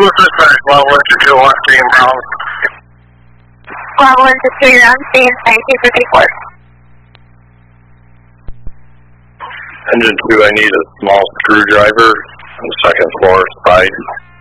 Who's this side? Well, what's your 2 1 team round? Level into 3 rounds, staying 1954. Engine 2, I need a small screwdriver on the 2nd floor side.